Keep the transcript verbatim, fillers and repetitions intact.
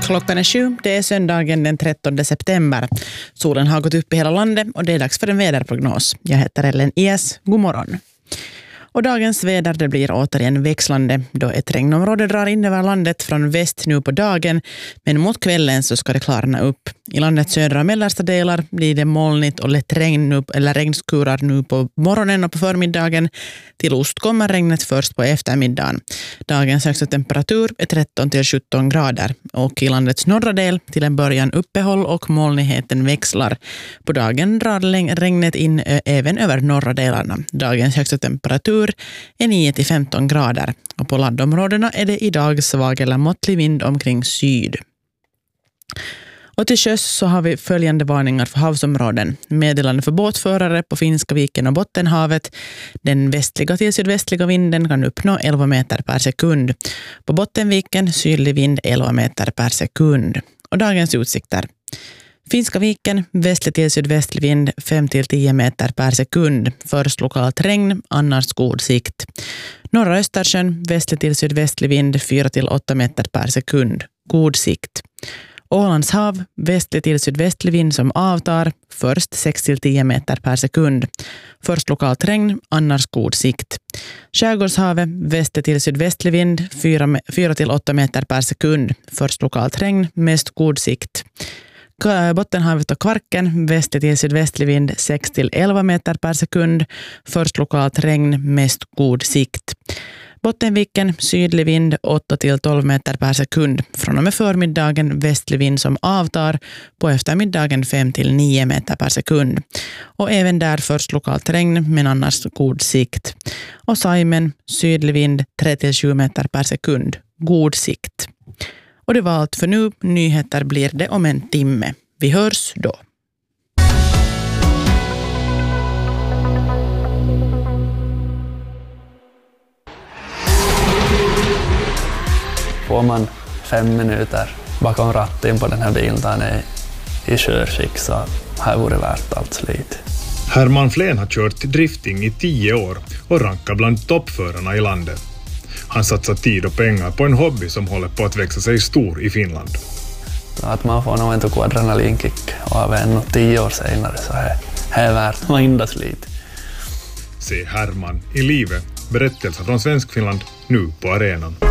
Klockan är sju, det är söndagen den trettonde september. Solen har gått upp i hela landet och det är dags för en väderprognos. Jag heter Ellen Ies, god morgon. Och dagens väder det blir återigen växlande då ett regnområde drar in över landet från väst nu på dagen, men mot kvällen så ska det klarna upp. I landets södra och mellersta delar blir det molnigt och lätt regn nu, eller regnskurar nu på morgonen och på förmiddagen. Till ost kommer regnet först på eftermiddagen. Dagens högsta temperatur är tretton till sjutton grader och i landets norra del till en början uppehåll och molnigheten växlar. På dagen drar regnet in även över norra delarna. Dagens högsta temperatur är nio till femton grader och på landområdena är det idag svag eller måttlig vind omkring syd. Och till sjöss så har vi följande varningar för havsområden. Meddelande för båtförare på Finska viken och Bottenhavet. Den västliga till sydvästliga vinden kan uppnå elva meter per sekund. På Bottenviken sydlig vind elva meter per sekund. Och dagens utsikter. Finska viken, västlig till sydvästlig vind fem till tio meter per sekund. Först lokalt regn, annars god sikt. Norra Östersjön, västlig till sydvästlig vind fyra till åtta meter per sekund. God sikt. Ålands hav, västlig till sydvästlig vind som avtar, först sex till tio meter per sekund. Först lokalt regn, annars god sikt. Skärgårdshavet, västlig till sydvästlig vind, fyra till åtta meter per sekund. Först lokalt regn, mest god sikt. Bottenhavet och Kvarken, västlig till sydvästlig vind, sex till elva meter per sekund. Först lokalt regn, mest god sikt. Bottenviken, sydlig vind, åtta till tolv meter per sekund. Från och med förmiddagen västlig vind som avtar, på eftermiddagen fem till nio meter per sekund. Och även där först lokalt regn, men annars god sikt. Och Saimen, sydlig vind, tre till sju meter per sekund. God sikt. Och det var allt för nu. Nyheter blir det om en timme. Vi hörs då. Får man fem minuter bakom ratten på den här bilen där är i körskick så har det varit värt allt slit. Herman Flen har kört drifting i tio år och rankar bland toppförarna i landet. Han satsar tid och pengar på en hobby som håller på att växa sig stor i Finland. Att man får nog en tog adrenalinkick och även tio år senare så är det värt varenda slit. Se Herman i livet. Berättelser från Svenskfinland nu på arenan.